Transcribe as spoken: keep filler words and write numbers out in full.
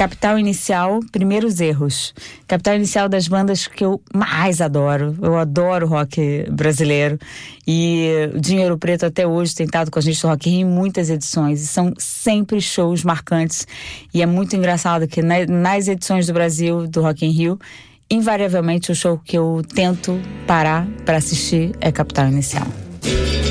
Capital Inicial, Primeiros Erros. Capital Inicial das bandas que eu mais adoro. Eu adoro rock brasileiro. E o Dinheiro Preto até hoje tem estado com a gente do Rock in Rio em muitas edições. E são sempre shows marcantes. E é muito engraçado que na, nas edições do Brasil, do Rock in Rio, invariavelmente o show que eu tento parar para assistir é Capital Inicial.